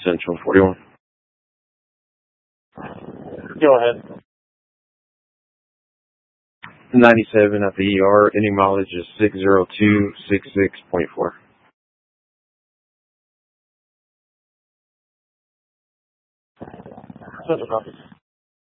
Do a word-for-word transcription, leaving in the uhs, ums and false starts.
Central forty-one. Go ahead. ninety-seven at the E R. Any mileage is six zero two six six point four. Central copy.